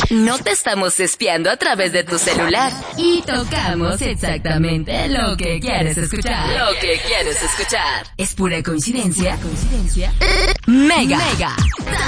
No te estamos espiando a través de tu celular. Y tocamos exactamente lo que quieres escuchar. Lo que quieres escuchar. ¿Es pura coincidencia? Mega.